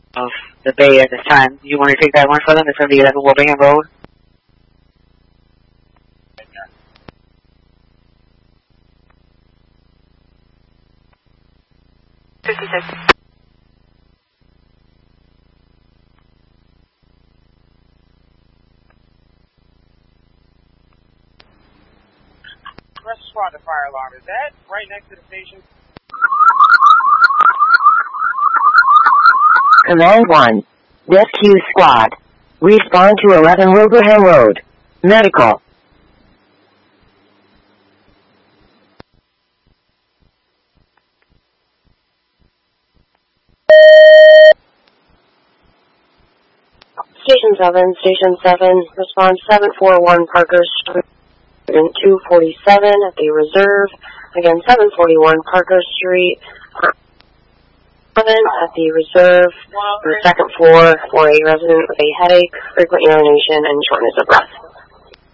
of the bay at this time. Do you want to take that one for them? It's going to be 11 Wilbraham Road. Rescue squad, the fire alarm. Is that right next to the station? Command 1. Rescue squad. Respond to 11 Wilbraham Road. Medical. Station 7, respond 741 Parker Street, 247 at the Reserve. Again, 741 Parker Street, 7 at the Reserve, on the second floor for a resident with a headache, frequent urination, and shortness of breath.